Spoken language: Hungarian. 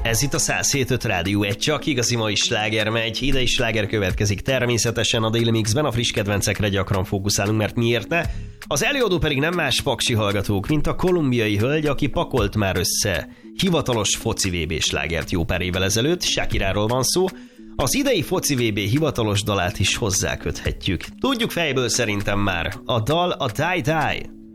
Ez itt a 107.5 Rádió, egy csak igazi mai sláger megy, ide is sláger következik természetesen a Daily Mixben, a friss kedvencekre gyakran fókuszálunk, mert miért ne? Az előadó pedig nem más paksi hallgatók, mint a kolumbiai hölgy, aki pakolt már össze hivatalos foci VB slágert jó pár évvel ezelőtt, Shakiráról van szó, az idei foci VB hivatalos dalát is hozzáköthetjük. Tudjuk fejből szerintem már, a dal a Die Die.